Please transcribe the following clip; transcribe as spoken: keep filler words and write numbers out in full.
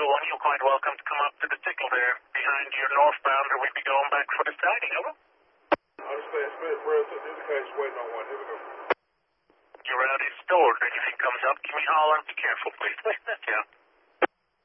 two one, you're quite welcome to come up to the tickle there behind your northbound, or we'd be going back for the siding, over. I understand. Smith, where's the indicator's waiting on one? Here we go. Your route is stored. Anything comes up, give me a holler and be careful, please. Yeah.